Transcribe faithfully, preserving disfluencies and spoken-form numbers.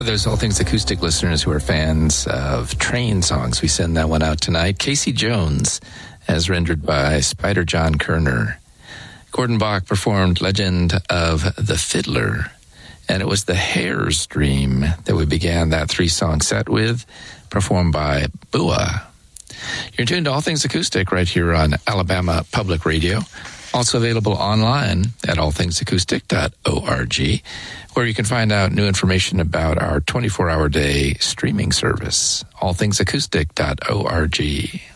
Those All Things Acoustic listeners who are fans of train songs, we send that one out tonight. Casey Jones, as rendered by Spider John Kerner. Gordon Bach performed Legend of the Fiddler, and it was the Hare's Dream that we began that three-song set with, performed by Bua. You're tuned to All Things Acoustic right here on Alabama Public Radio. Also available online at all things acoustic dot org, where you can find out new information about our twenty-four hour day streaming service, all things acoustic dot org.